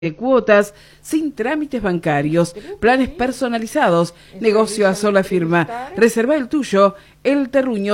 de cuotas, sin trámites bancarios, planes personalizados, negocio a sola firma. Reserva el tuyo, El Terruño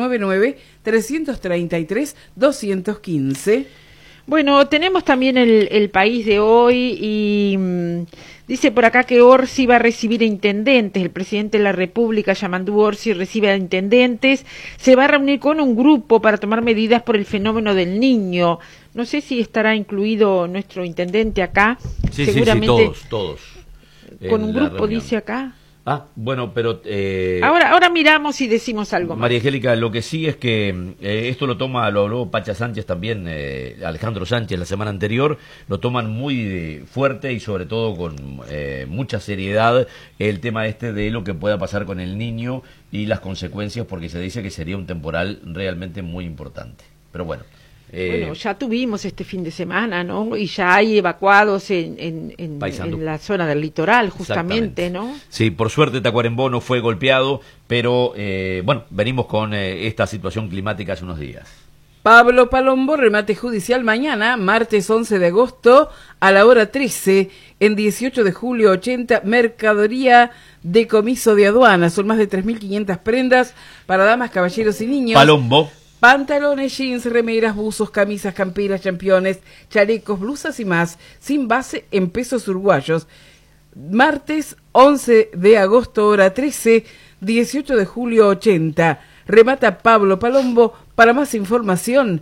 099-333-215. Bueno, tenemos también el país de hoy y dice por acá que Orsi va a recibir a intendentes. El presidente de la República, Yamandú Orsi, recibe a intendentes. Se va a reunir con un grupo para tomar medidas por el fenómeno del niño. No sé si estará incluido nuestro intendente acá. Sí, seguramente sí, todos. Con un grupo, dice acá. Ah, bueno, pero... Ahora miramos y decimos algo más. María Angélica, lo que sí es que esto lo habló Pacha Sánchez también, Alejandro Sánchez la semana anterior, lo toman muy fuerte y sobre todo con mucha seriedad el tema de lo que pueda pasar con el niño y las consecuencias, porque se dice que sería un temporal realmente muy importante. Pero bueno... Bueno, ya tuvimos este fin de semana, ¿no? Y ya hay evacuados en la zona del litoral, justamente, ¿no? Sí, por suerte Tacuarembó no fue golpeado, pero bueno, venimos con esta situación climática hace unos días. Pablo Palombo, remate judicial mañana, martes 11 de agosto, a la hora 13, en 18 de julio 80, mercadería decomiso de aduana. Son más de 3.500 prendas para damas, caballeros y niños. Palombo. Pantalones, jeans, remeras, buzos, camisas, camperas, championes, chalecos, blusas y más, sin base en pesos uruguayos. Martes 11 de agosto, hora 13, 18 de julio 80. Remata Pablo Palombo. Para más información,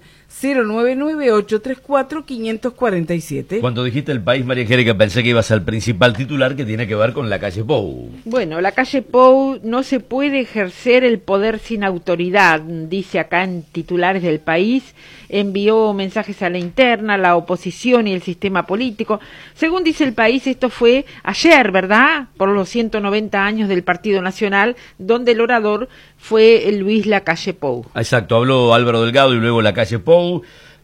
099-834-547. Cuando dijiste el país, María Angélica, pensé que ibas al principal titular, que tiene que ver con la calle Pou. Bueno, la calle Pou: no se puede ejercer el poder sin autoridad, dice acá en titulares del país. Envió mensajes a la interna, la oposición y el sistema político. Según dice el país, esto fue ayer, ¿verdad? Por los 190 años del Partido Nacional, donde el orador fue Luis Lacalle Pou. Exacto, habló Álvaro Delgado y luego Lacalle Pou.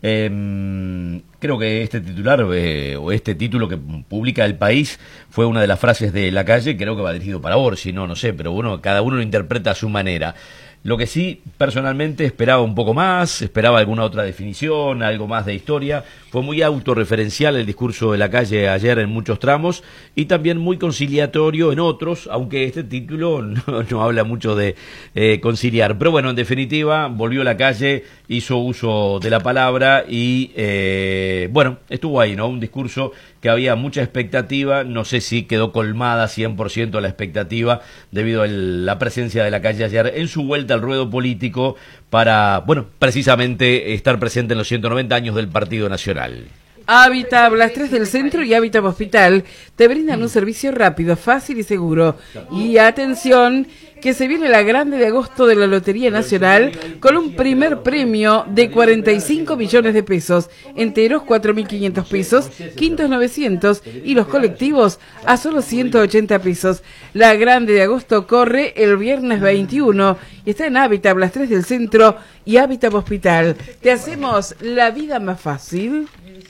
Creo que este titular o este título que publica El País fue una de las frases de Lacalle. Creo que va dirigido para Orsi, no sé, pero bueno, cada uno lo interpreta a su manera. Lo que sí, personalmente, esperaba un poco más, esperaba alguna otra definición, algo más de historia. Fue muy autorreferencial el discurso de Lacalle ayer en muchos tramos y también muy conciliatorio en otros, aunque este título no habla mucho de conciliar. Pero bueno, en definitiva, volvió Lacalle, hizo uso de la palabra y bueno, estuvo ahí, ¿no? Un discurso que había mucha expectativa. No sé si quedó colmada 100% la expectativa debido a la presencia de Lacalle ayer en su vuelta al ruedo político para, bueno, precisamente estar presente en los 190 años del Partido Nacional. Hábitat Blas 3 del Centro y Hábitat Hospital te brindan un servicio rápido, fácil y seguro. Y atención, que se viene la grande de agosto de la Lotería Nacional con un primer premio de 45 millones de pesos, enteros 4.500 pesos, quintos 900 y los colectivos a solo 180 pesos. La grande de agosto corre el viernes 21 y está en Hábitat Blas 3 del Centro y Hábitat Hospital. Te hacemos la vida más fácil.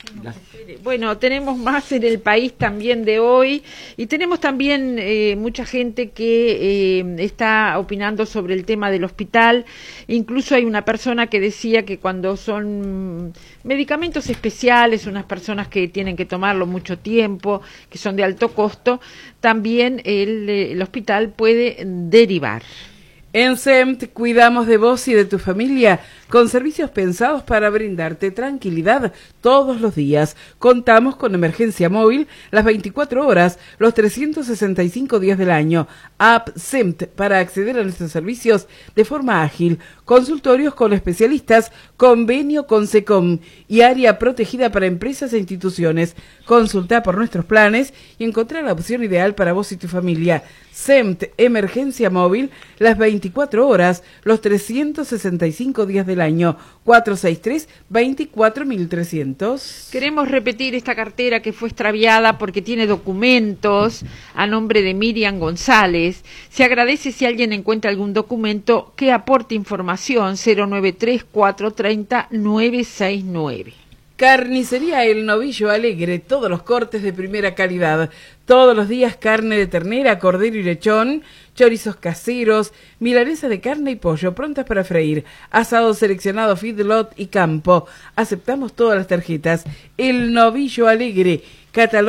Bueno, tenemos más en el país también de hoy y tenemos también mucha gente que está opinando sobre el tema del hospital. Incluso hay una persona que decía que cuando son medicamentos especiales, unas personas que tienen que tomarlo mucho tiempo, que son de alto costo, también el hospital puede derivar. En SEMT cuidamos de vos y de tu familia con servicios pensados para brindarte tranquilidad todos los días. Contamos con emergencia móvil las 24 horas, los 365 días del año. App SEMT para acceder a nuestros servicios de forma ágil. Consultorios con especialistas, convenio con SECOM y área protegida para empresas e instituciones. Consulta por nuestros planes y encontrar la opción ideal para vos y tu familia. SEMT Emergencia Móvil las 24 horas, los 365 días del año. 463-24300. Queremos repetir esta cartera que fue extraviada porque tiene documentos a nombre de Miriam González. Se agradece si alguien encuentra algún documento que aporte información. 093-430-969. Carnicería El Novillo Alegre, todos los cortes de primera calidad. Todos los días carne de ternera, cordero y lechón, chorizos caseros, milanesa de carne y pollo prontas para freír, asado seleccionado feedlot y campo. Aceptamos todas las tarjetas. El Novillo Alegre, catálogo